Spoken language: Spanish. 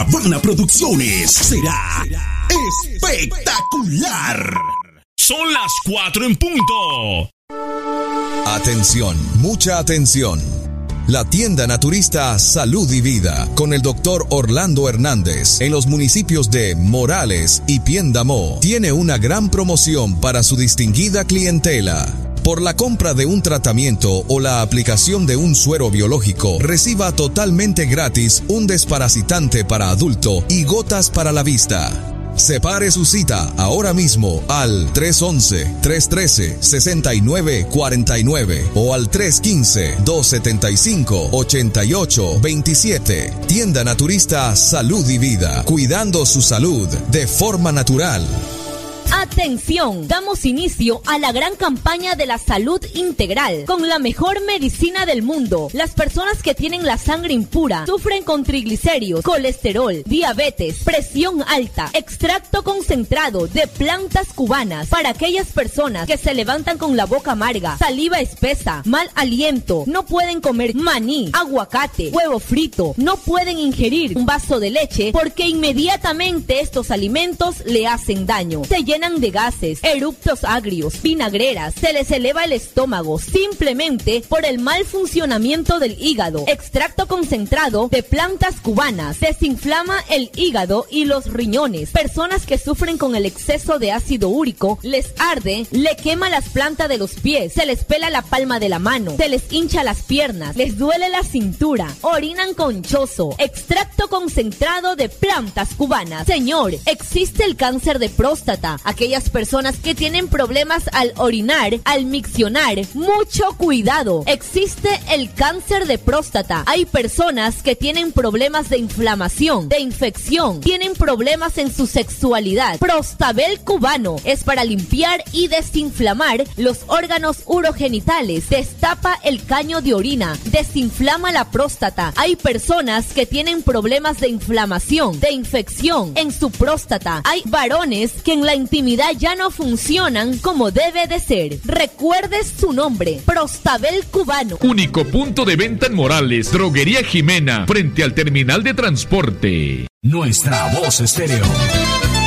Sabana Producciones será espectacular. Son las 4 en punto. Atención, mucha atención. La tienda naturista Salud y Vida con el Dr. Orlando Hernández en los municipios de Morales y Piendamó tiene una gran promoción para su distinguida clientela. Por la compra de un tratamiento o la aplicación de un suero biológico, reciba totalmente gratis un desparasitante para adulto y gotas para la vista. Separe su cita ahora mismo al 311-313-6949 o al 315-275-8827. Tienda Naturista Salud y Vida, cuidando su salud de forma natural. Atención, damos inicio a la gran campaña de la salud integral con la mejor medicina del mundo. Las personas que tienen la sangre impura sufren con triglicéridos, colesterol, diabetes, presión alta, extracto concentrado de plantas cubanas. Para aquellas personas que se levantan con la boca amarga, saliva espesa, mal aliento, no pueden comer maní, aguacate, huevo frito, no pueden ingerir un vaso de leche porque inmediatamente estos alimentos le hacen daño. Se llenan de gases, eructos agrios, vinagreras, se les eleva el estómago simplemente por el mal funcionamiento del hígado. Extracto concentrado de plantas cubanas desinflama el hígado y los riñones. Personas que sufren con el exceso de ácido úrico, les arde, le quema las plantas de los pies, se les pela la palma de la mano, se les hincha las piernas, les duele la cintura, orinan conchoso. Extracto concentrado de plantas cubanas. Señor, existe el cáncer de próstata. Aquellas personas que tienen problemas al orinar, al miccionar, mucho cuidado. Existe el cáncer de próstata. Hay personas que tienen problemas de inflamación, de infección, tienen problemas en su sexualidad. Prostabel cubano es para limpiar y desinflamar los órganos urogenitales. Destapa el caño de orina, desinflama la próstata. Hay personas que tienen problemas de inflamación, de infección en su próstata. Hay varones que en la intimidad ya no funcionan como debe de ser. Recuerde su nombre, Prostabel cubano. Único punto de venta en Morales, Droguería Jimena, frente al terminal de transporte. Nuestra Voz Estéreo.